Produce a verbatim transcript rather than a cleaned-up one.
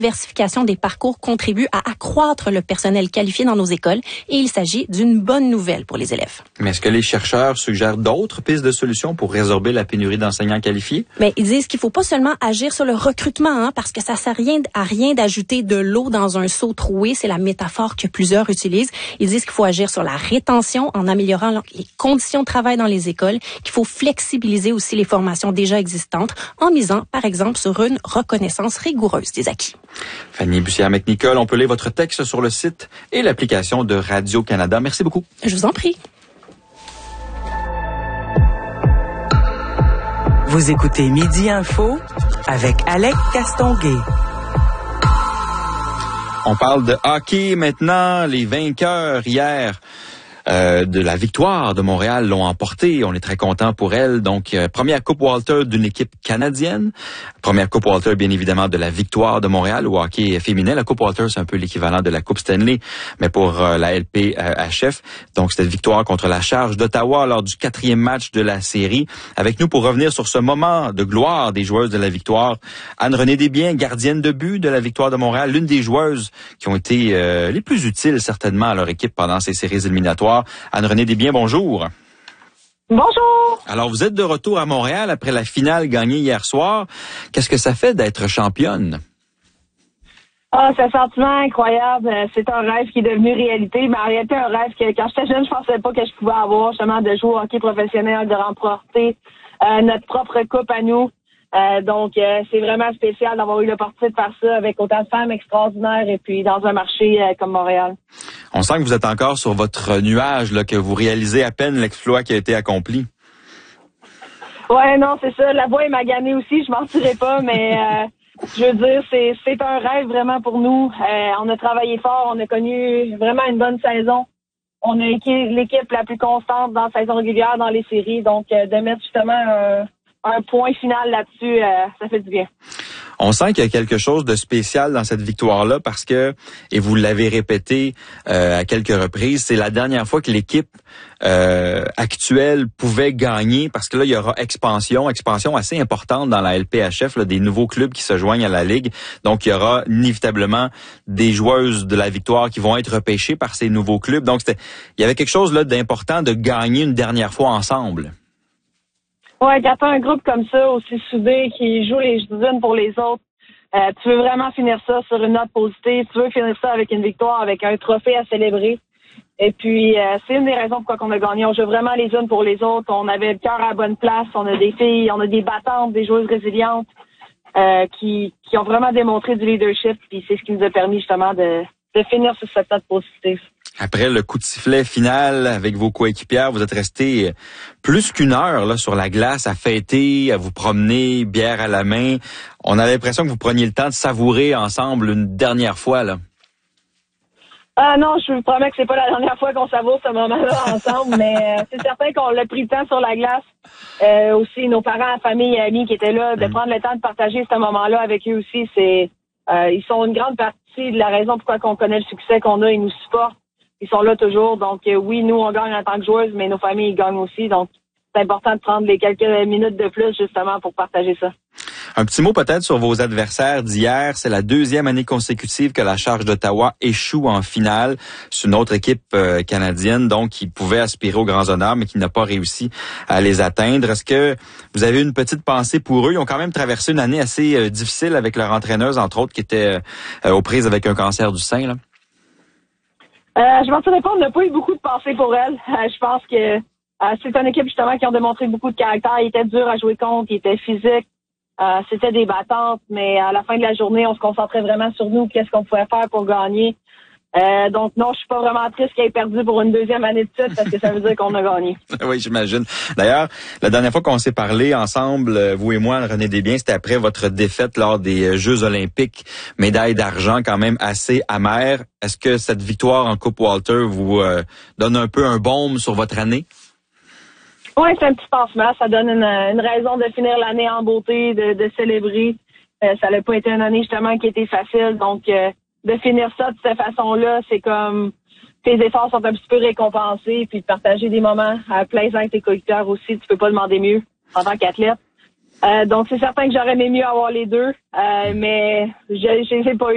diversification des parcours contribue à accroître le personnel qualifié dans nos écoles et il s'agit d'une bonne nouvelle pour les élèves. Mais est-ce que les chercheurs suggèrent d'autres pistes de solutions pour résorber la pénurie d'enseignants qualifiés? Mais ils disent qu'il faut pas seulement agir sur le recrutement, hein, parce que ça sert rien à rien d'ajouter de l'eau dans un seau troué. C'est la métaphore que plusieurs utilisent. Ils disent qu'il faut agir sur la rétention en améliorant les conditions de travail dans les écoles, qu'il faut flexibiliser aussi les formations déjà existantes en misant, par exemple, sur une reconnaissance rigoureuse des acquis. Fanny Bussière-McNicol, on peut lire votre texte sur le site et l'application de Radio-Canada. Merci beaucoup. Je vous en prie. Vous écoutez Midi Info avec Alec Castonguay. On parle de hockey maintenant. Les vainqueurs hier euh, de la victoire de Montréal l'ont emporté. On est très content pour elle. Donc, euh, première Coupe Walter d'une équipe canadienne. Première Coupe Walter, bien évidemment, de la victoire de Montréal au hockey féminin. La Coupe Walter, c'est un peu l'équivalent de la Coupe Stanley, mais pour euh, la L P H F. Donc, cette victoire contre la Charge d'Ottawa lors du quatrième match de la série. Avec nous pour revenir sur ce moment de gloire des joueuses de la victoire, Anne-Renée Desbiens, gardienne de but de la victoire de Montréal, l'une des joueuses qui ont été euh, les plus utiles certainement à leur équipe pendant ces séries éliminatoires. Anne-Renée Desbiens, bonjour. Bonjour. Alors, vous êtes de retour à Montréal après la finale gagnée hier soir. Qu'est-ce que ça fait d'être championne? Ah, c'est un sentiment incroyable. C'est un rêve qui est devenu réalité. Mais en réalité, un rêve que quand j'étais jeune, je pensais pas que je pouvais avoir, justement, de jouer au hockey professionnel, de remporter euh, notre propre coupe à nous. Euh, donc, euh, c'est vraiment spécial d'avoir eu l'opportunité de faire ça avec autant de femmes extraordinaires et puis dans un marché euh, comme Montréal. On sent que vous êtes encore sur votre nuage, là, que vous réalisez à peine l'exploit qui a été accompli. Ouais, non, c'est ça. La voix est maganée aussi, je m'en tirerai pas, mais euh, je veux dire, c'est c'est un rêve vraiment pour nous. Euh, on a travaillé fort, on a connu vraiment une bonne saison. On a été l'équipe la plus constante dans la saison régulière, dans les séries. Donc, euh, de mettre justement un, un point final là-dessus, euh, ça fait du bien. On sent qu'il y a quelque chose de spécial dans cette victoire-là parce que, et vous l'avez répété euh, à quelques reprises, c'est la dernière fois que l'équipe euh, actuelle pouvait gagner parce que là, il y aura expansion, expansion assez importante dans la L P H F, là, des nouveaux clubs qui se joignent à la Ligue. Donc, il y aura inévitablement des joueuses de la victoire qui vont être repêchées par ces nouveaux clubs. Donc, c'était, il y avait quelque chose là d'important de gagner une dernière fois ensemble. Ouais, quand t'as un groupe comme ça, aussi soudé, qui joue les unes pour les autres, euh, tu veux vraiment finir ça sur une note positive. Tu veux finir ça avec une victoire, avec un trophée à célébrer. Et puis, euh, c'est une des raisons pourquoi on a gagné. On joue vraiment les unes pour les autres. On avait le cœur à la bonne place. On a des filles, on a des battantes, des joueuses résilientes euh, qui, qui ont vraiment démontré du leadership. Puis c'est ce qui nous a permis justement de, de finir sur cette note positive. Après le coup de sifflet final avec vos coéquipières, vous êtes resté plus qu'une heure là sur la glace à fêter, à vous promener, bière à la main. On a l'impression que vous preniez le temps de savourer ensemble une dernière fois là. Ah non, je vous promets que c'est pas la dernière fois qu'on savoure ce moment-là ensemble, mais euh, c'est certain qu'on l'a pris le temps sur la glace. Euh, aussi, nos parents, famille et amis qui étaient là, de mmh. prendre le temps de partager ce moment-là avec eux aussi, c'est euh, ils sont une grande partie de la raison pourquoi on connaît le succès qu'on a, ils nous supportent. Ils sont là toujours. Donc, euh, oui, nous, on gagne en tant que joueuses, mais nos familles ils gagnent aussi. Donc, c'est important de prendre les quelques minutes de plus, justement, pour partager ça. Un petit mot peut-être sur vos adversaires d'hier. C'est la deuxième année consécutive que la Charge d'Ottawa échoue en finale. C'est une autre équipe euh, canadienne, donc, qui pouvait aspirer aux grands honneurs, mais qui n'a pas réussi à les atteindre. Est-ce que vous avez une petite pensée pour eux? Ils ont quand même traversé une année assez euh, difficile avec leur entraîneuse, entre autres, qui était euh, aux prises avec un cancer du sein, là. Euh, je m'en souviens pas, on n'a pas eu beaucoup de pensée pour elle. Euh, je pense que euh, c'est une équipe justement qui ont démontré beaucoup de caractère. Ils étaient durs à jouer contre, ils étaient physiques, euh, c'était des battantes, mais à la fin de la journée, on se concentrait vraiment sur nous, qu'est-ce qu'on pouvait faire pour gagner. Euh, donc non, je suis pas vraiment triste qu'elle ait perdu pour une deuxième année de suite parce que ça veut dire qu'on a gagné. Oui, j'imagine. D'ailleurs, la dernière fois qu'on s'est parlé ensemble, vous et moi, Renée Desbiens, c'était après votre défaite lors des Jeux olympiques, médaille d'argent quand même assez amère. Est-ce que cette victoire en Coupe Walter vous euh, donne un peu un baume sur votre année? Oui, c'est un petit pansement. Ça donne une, une raison de finir l'année en beauté, de, de célébrer. Euh, ça n'a pas été une année justement qui était facile, donc euh, de finir ça de cette façon-là, c'est comme tes efforts sont un petit peu récompensés, puis de partager des moments à plaisir avec tes coéquipiers aussi, tu peux pas demander mieux en tant qu'athlète. Euh, donc c'est certain que j'aurais aimé mieux avoir les deux, euh, mais je je les ai pas eu.